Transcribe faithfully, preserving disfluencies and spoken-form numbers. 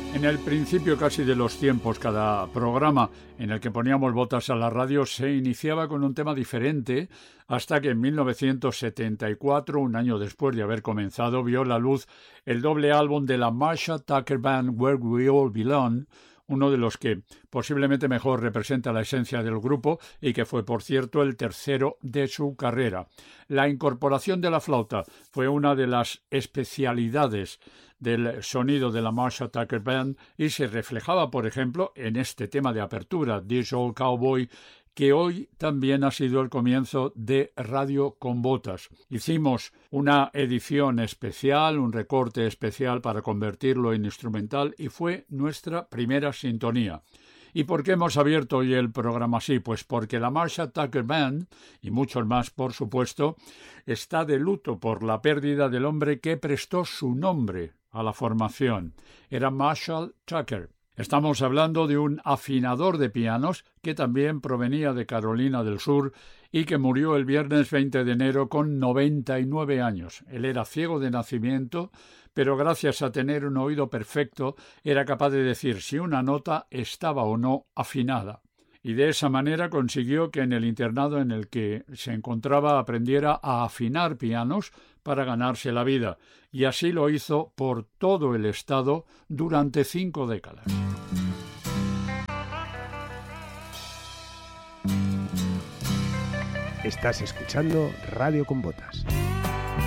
En el principio casi de los tiempos, cada programa en el que poníamos botas a la radio se iniciaba con un tema diferente, hasta que en mil novecientos setenta y cuatro, un año después de haber comenzado, vio la luz el doble álbum de la Marshall Tucker Band, Where We All Belong, uno de los que posiblemente mejor representa la esencia del grupo y que fue, por cierto, el tercero de su carrera. La incorporación de la flauta fue una de las especialidades del sonido de la Marshall Tucker Band y se reflejaba, por ejemplo, en este tema de apertura, This Old Cowboy, que hoy también ha sido el comienzo de Radio con Botas. Hicimos una edición especial, un recorte especial para convertirlo en instrumental y fue nuestra primera sintonía. ¿Y por qué hemos abierto hoy el programa así? Pues porque la Marshall Tucker Band, y muchos más por supuesto, está de luto por la pérdida del hombre que prestó su nombre a la formación. Era Marshall Tucker. Estamos hablando de un afinador de pianos que también provenía de Carolina del Sur y que murió el viernes veinte de enero con noventa y nueve años. Él era ciego de nacimiento, pero gracias a tener un oído perfecto era capaz de decir si una nota estaba o no afinada. Y de esa manera consiguió que en el internado en el que se encontraba aprendiera a afinar pianos para ganarse la vida, y así lo hizo por todo el estado durante cinco décadas. Estás escuchando Radio con Botas.